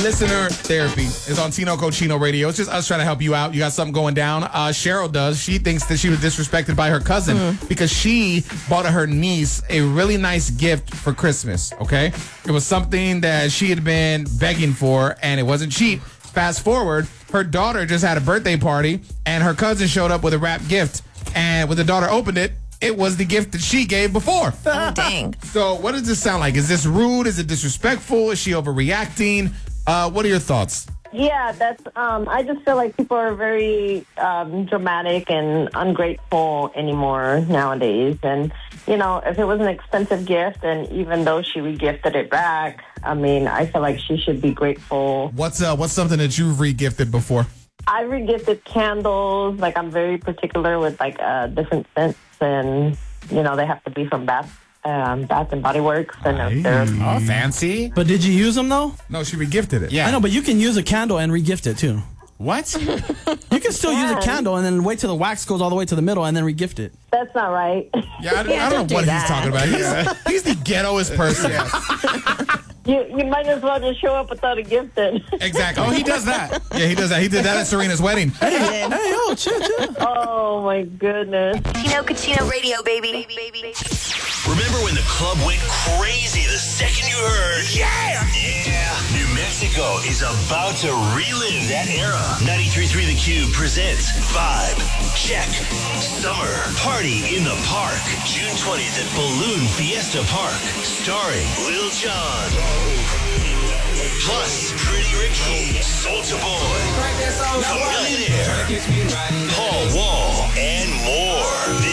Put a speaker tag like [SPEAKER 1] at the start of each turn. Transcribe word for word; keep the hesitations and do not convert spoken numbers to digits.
[SPEAKER 1] Listener therapy is on Tino Cochino Radio. It's just us trying to help you out. You got something going down. Uh, Cheryl does. She thinks that she was disrespected by her cousin mm. because she bought her niece a really nice gift for Christmas, okay? It was something that she had been begging for, and it wasn't cheap. Fast forward, her daughter just had a birthday party, and her cousin showed up with a wrapped gift. And when the daughter opened it, it was the gift that she gave before.
[SPEAKER 2] Oh, dang.
[SPEAKER 1] So what does this sound like? Is this rude? Is it disrespectful? Is she overreacting? Uh, what are your thoughts?
[SPEAKER 3] Yeah, that's. Um, I just feel like people are very um, dramatic and ungrateful anymore nowadays. And, you know, if it was an expensive gift, and even though she regifted it back, I mean, I feel like she should be grateful.
[SPEAKER 1] What's uh, what's something that you've regifted before?
[SPEAKER 3] I regifted candles. Like, I'm very particular with, like, uh, different scents. And, you know, they have to be from Bath. Um, Bath and Body Works, and
[SPEAKER 1] Hey.
[SPEAKER 3] they're
[SPEAKER 4] Oh, fancy.
[SPEAKER 5] But did you use them, though?
[SPEAKER 1] No, she regifted it.
[SPEAKER 4] Yeah.
[SPEAKER 5] I know, but you can use a candle and regift it, too.
[SPEAKER 4] What?
[SPEAKER 5] You can still use a candle and then wait till the wax goes all the way to the middle and then regift it.
[SPEAKER 3] that's not right.
[SPEAKER 1] Yeah, I,
[SPEAKER 2] Yeah,
[SPEAKER 1] I don't know
[SPEAKER 2] don't do
[SPEAKER 1] what
[SPEAKER 2] that.
[SPEAKER 1] he's talking about. He's, he's the ghettoest person.
[SPEAKER 3] you you might as well just show up without a gift then.
[SPEAKER 1] Exactly.
[SPEAKER 4] Oh, he does that.
[SPEAKER 1] Yeah, he does that. He did that at Serena's wedding.
[SPEAKER 5] Hey, hey, yo, chill, chill.
[SPEAKER 3] Oh my goodness.
[SPEAKER 2] Tino Cochino Radio, baby.
[SPEAKER 6] Remember when the club went crazy the second you heard, yeah! Yeah! New Mexico is about to relive that era. ninety-three point three The Cube presents Vibe Check Summer Party in the Park. June twentieth at Balloon Fiesta Park. Starring Lil Jon. Plus, Pretty Ricky, Soulja Boy, The Millionaire, Paul Wall, and more.